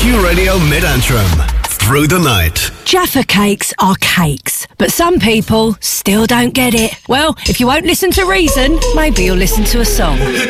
Q Radio Mid-Antrim. Through the night. Jaffa cakes are cakes, but some people still don't get it. Well, if you won't listen to reason, maybe you'll listen to a song.